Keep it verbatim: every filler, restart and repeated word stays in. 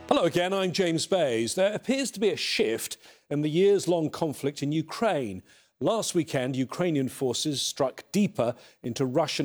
Hello again, I'm James Bays. There appears to be a shift in the years-long conflict in Ukraine. Last weekend, Ukrainian forces struck deeper into Russian